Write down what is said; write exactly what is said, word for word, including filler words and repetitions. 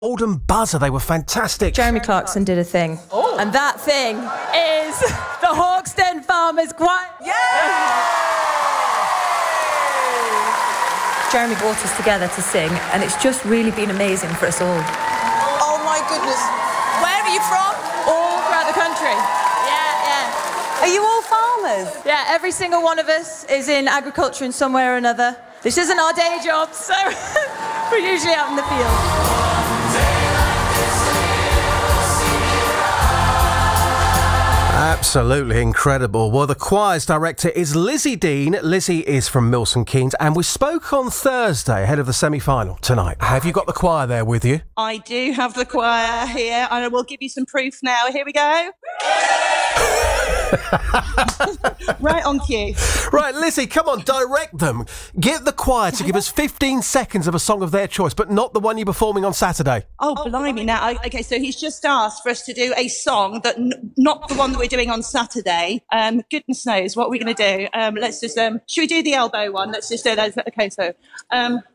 Golden Buzzer, they were fantastic. Jeremy Clarkson did a thing. Oh. And that thing is the Hawksden Farmers Choir. Yeah! Jeremy brought us together to sing, and it's just really been amazing for us all. Oh my goodness. Where are you from? All throughout the country. Yeah, yeah. Are you all farmers? Yeah, every single one of us is in agriculture in some way or another. This isn't our day job, so we're usually out in the field. Absolutely incredible. Well, the choir's director is Lizzie Dean. Lizzie is from Milton Keynes, and we spoke on Thursday ahead of the semi-final tonight. Have you got the choir there with you? I do have the choir here, and I will give you some proof now. Here we go. Right on cue. Right, Lizzie, come on, direct them. Get the choir to give us fifteen seconds of a song of their choice, but not the one you're performing on Saturday. Oh, blimey now. I, okay, so he's just asked for us to do a song that n- not the one that we're doing on Saturday. Um, goodness knows what we're going to do. Um, let's just, um, should we do the elbow one? Let's just do that. Okay, so, um,